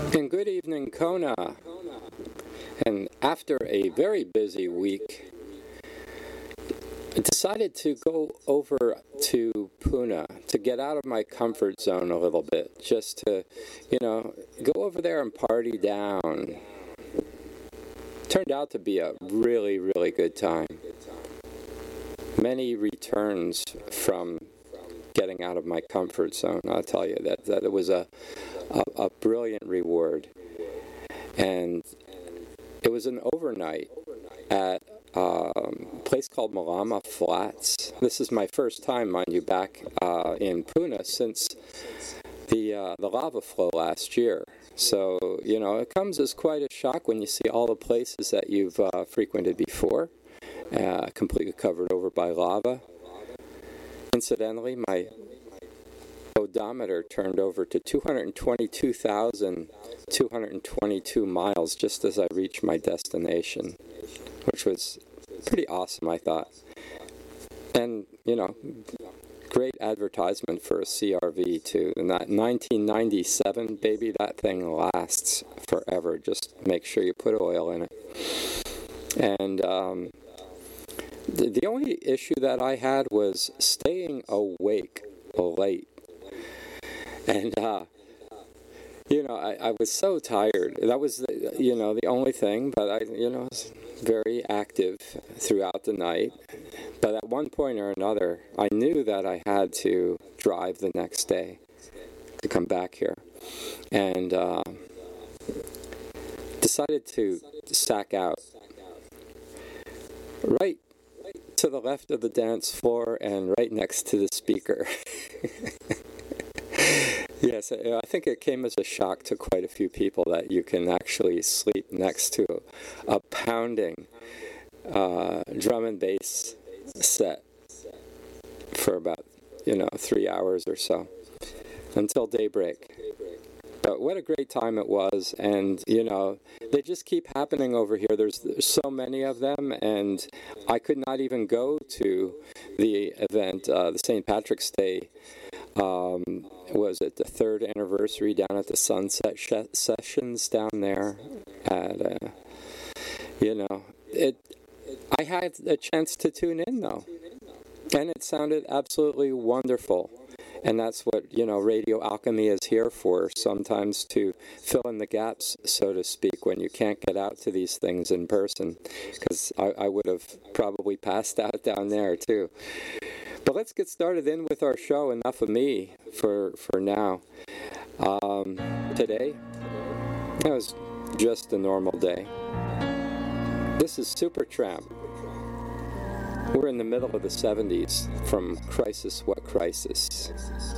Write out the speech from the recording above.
And good evening, Kona. And after a very busy week, I decided to go over to Pune to get out of my comfort zone a little bit, just to, go over there and party down. Turned out to be a really, really good time. Many returns from getting out of my comfort zone. I'll tell you that it was a brilliant reward. And it was an overnight at a place called Malama Flats. This is my first time, mind you, back in Pune since the lava flow last year. So, it comes as quite a shock when you see all the places that you've frequented before, completely covered over by lava. Incidentally, my odometer turned over to 222,222 miles just as I reached my destination, which was pretty awesome, I thought. And, great advertisement for a CRV, too. And that 1997, baby, that thing lasts forever. Just make sure you put oil in it. And the only issue that I had was staying awake late. And, I was so tired. That was, the only thing. But I, was very active throughout the night. But at one point or another, I knew that I had to drive the next day to come back here. And decided to sack out right to the left of the dance floor and right next to the speaker. Yes, I think it came as a shock to quite a few people that you can actually sleep next to a pounding drum and bass set for about, 3 hours or so until daybreak. But what a great time it was, and, they just keep happening over here. There's so many of them, and I could not even go to the event, the St. Patrick's Day. Was it the 3rd anniversary down at the Sunset Sessions down there? At, I had a chance to tune in, though, and it sounded absolutely wonderful. And that's what, Radio Alchemy is here for, sometimes to fill in the gaps, so to speak, when you can't get out to these things in person, because I would have probably passed out down there, too. But let's get started in with our show. Enough of me for now. Today, it was just a normal day. This is Supertramp. We're in the middle of the 70s from Crisis What Crisis.